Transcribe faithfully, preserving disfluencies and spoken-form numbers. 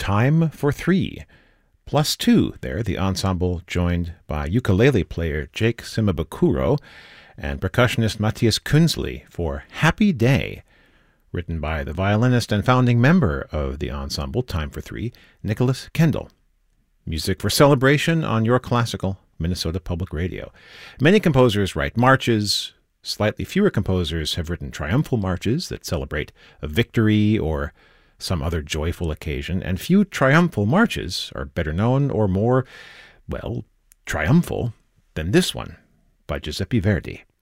Time for Three. Plus two there, the ensemble joined by ukulele player Jake Simabukuro and percussionist Matthias Künzli for Happy Day, written by the violinist and founding member of the ensemble, Time for Three, Nicholas Kendall. Music for celebration on your classical Minnesota Public Radio. Many composers write marches. Slightly fewer composers have written triumphal marches that celebrate a victory or some other joyful occasion, and few triumphal marches are better known or more, well, triumphal than this one by Giuseppe Verdi.